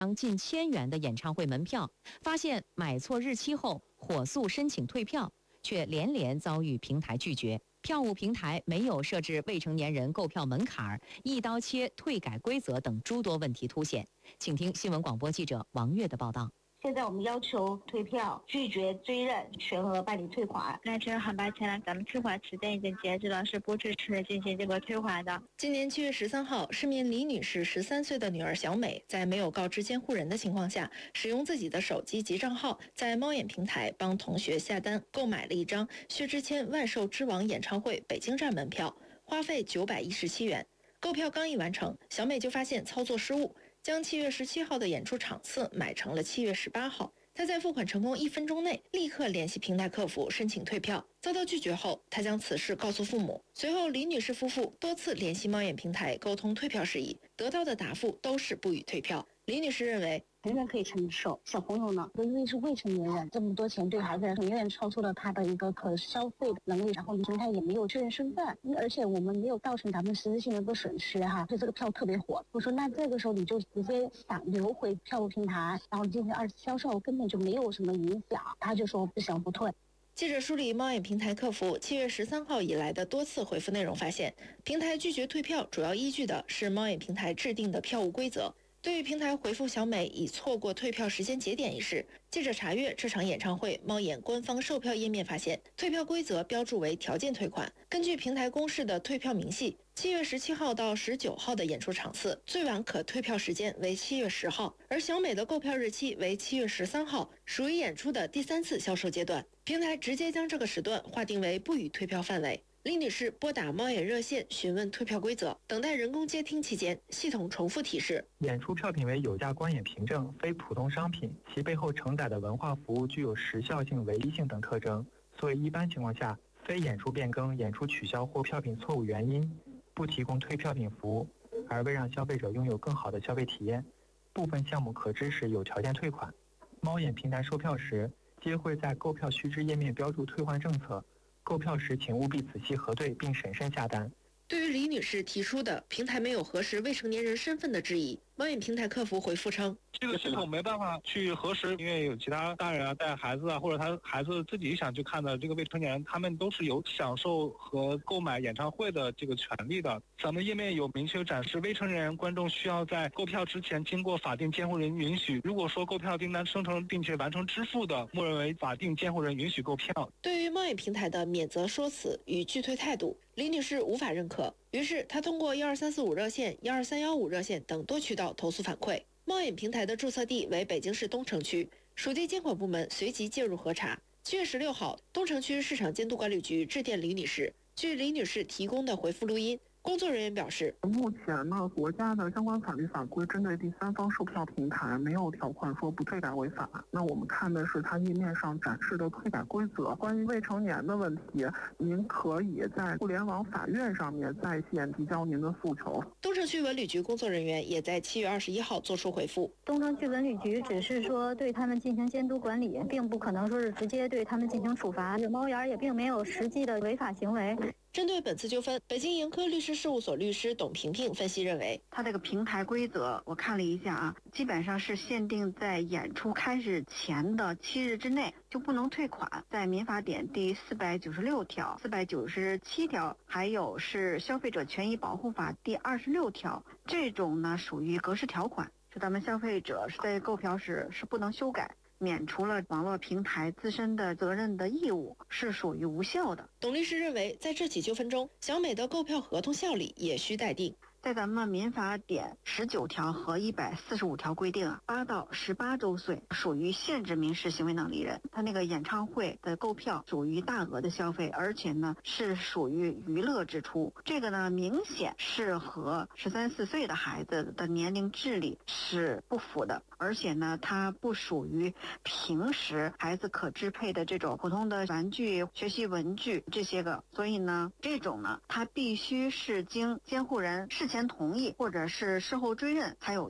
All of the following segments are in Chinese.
近1000元的演唱会门票，发现买错日期后火速申请退票，却连连遭遇平台拒绝。票务平台没有设置未成年人购票门槛、一刀切退改规则等诸多问题凸显。请听新闻广播记者王悦的报道。 现在我们要求退票，拒绝追认，全额办理退款。 那真很抱歉了，咱们退款时间已经截止了，是不支持进行这个退款的。 今年7月13号，市民李女士13岁的女儿小美，在没有告知监护人的情况下，使用自己的手机及账号，在猫眼平台帮同学下单购买了一张薛之谦万寿之王演唱会北京站门票，花费917元。购票刚一完成，小美就发现操作失误，将7月17号的演出场次买成了7月18号。她在付款成功1分钟内，立刻联系平台客服申请退票，遭到拒绝后，她将此事告诉父母。随后，李女士夫妇多次联系猫眼平台沟通退票事宜，得到的答复都是不予退票。李女士认为， 成人可以承受，小朋友呢，因为是未成年人，这么多钱对孩子来说远远超出了他的一个可消费的能力，然后平台也没有确认身份，而且我们没有造成咱们实质性的一个损失哈，所以这个票特别火。我说那这个时候你就直接想留回票务平台，然后进行2次销售，根本就没有什么影响。他就说不行不退。 记者梳理猫眼平台客服7月13号以来的多次回复内容，发现平台拒绝退票主要依据的是猫眼平台制定的票务规则。对于平台回复小美已错过退票时间节点一事，记者查阅这场演唱会猫眼官方售票页面发现，退票规则标注为条件退款。根据平台公示的退票明细，7月17号到19号的演出场次，最晚可退票时间为7月10号，而小美的购票日期为7月13号，属于演出的第3次销售阶段。平台直接将这个时段划定为不予退票范围。李女士拨打猫眼热线询问退票规则，等待人工接听期间，系统重复提示： 演出票品为有价观演凭证，非普通商品，其背后承载的文化服务具有时效性、唯一性等特征，所以一般情况下，非演出变更、演出取消或票品错误原因，不提供退票品服务。而为让消费者拥有更好的消费体验，部分项目可支持有条件退款。猫眼平台售票时，皆会在购票须知页面标注退换政策。购票时请务必仔细核对并审慎下单。 对于李女士提出的平台没有核实未成年人身份的质疑，猫眼平台客服回复称， 这个系统没办法去核实，因为有其他大人带孩子或者他孩子自己想去看的这个未成年人，他们都是有享受和购买演唱会的这个权利的。咱们页面有明确展示，未成年人观众需要在购票之前经过法定监护人允许。如果说购票订单生成并且完成支付的，默认为法定监护人允许购票。 对于猫眼平台的免责说辞与拒退态度，李女士无法认可，于是她通过12345热线、12315热线等多渠道投诉反馈。猫眼平台的注册地为北京市东城区，属地监管部门随即介入核查。7月16号，东城区市场监督管理局致电李女士，据李女士提供的回复录音，工作人员表示， 目前呢，国家的相关法律法规针对第三方售票平台没有条款说不退改违法。那我们看的是它页面上展示的退改规则。关于未成年的问题，您可以在互联网法院上面在线提交您的诉求。 东城区文旅局工作人员也在7月21号作出回复。 东城区文旅局只是说对他们进行监督管理，并不可能说是直接对他们进行处罚。猫眼也并没有实际的违法行为。 针对本次纠纷，北京盈科律师事务所律师董萍萍分析认为， 它这个平台规则我看了一下啊，基本上是限定在演出开始前的7日之内就不能退款，在民法典第496条、497条，还有是消费者权益保护法第26条，这种呢属于格式条款，是咱们消费者是在购票时是不能修改。免除了网络平台自身的责任的义务，是属于无效的。 董律师认为，在这起纠纷中，小美的购票合同效力也需待定。 在咱们民法典19条和145条规定啊，8到18周岁属于限制民事行为能力人。他那个演唱会的购票属于大额的消费，而且呢是属于娱乐支出。这个呢明显是和13、14岁的孩子的年龄智力是不符的，而且呢它不属于平时孩子可支配的这种普通的玩具、学习文具这些个。所以呢这种呢它必须是经监护人事前同意或者是事后追认才有效。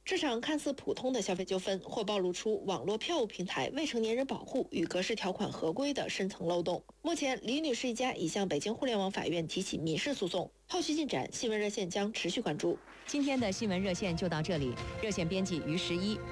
这场看似普通的消费纠纷，或暴露出网络票务平台未成年人保护与格式条款合规的深层漏洞。目前，李女士一家已向北京互联网法院提起民事诉讼，后续进展，新闻热线将持续关注。 今天的新闻热线就到这里，热线编辑于11。